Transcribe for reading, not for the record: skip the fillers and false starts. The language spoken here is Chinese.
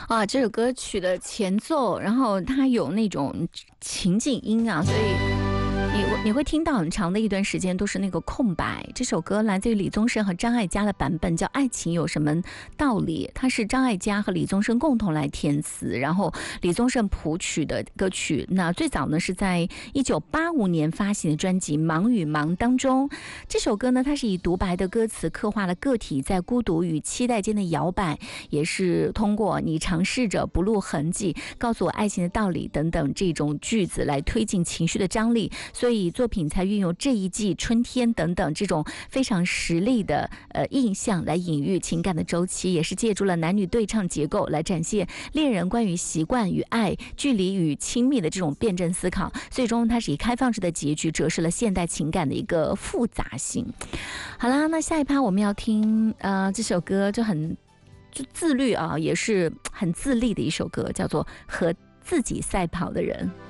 啊，这首歌曲的前奏，然后它有那种情景音啊，所以你会听到很长的一段时间都是那个空白。这首歌来自于李宗盛和张艾嘉的版本，叫《爱情有什么道理》，它是张艾嘉和李宗盛共同来填词，然后李宗盛谱曲的歌曲。那最早呢是在1985年发行的专辑《忙与忙》当中。这首歌呢，它是以独白的歌词刻画了个体在孤独与期待间的摇摆，也是通过你尝试着不露痕迹，告诉我爱情的道理等等这种句子来推进情绪的张力，所以作品才运用这一季、春天等等这种非常实力的印象来隐喻情感的周期，也是借助了男女对唱结构来展现恋人关于习惯与爱、距离与亲密的这种辩证思考。最终它是以开放式的结局折射了现代情感的一个复杂性。好啦，那下一趴我们要听这首歌就自律啊，也是很自立的一首歌，叫做《和自己赛跑的人》。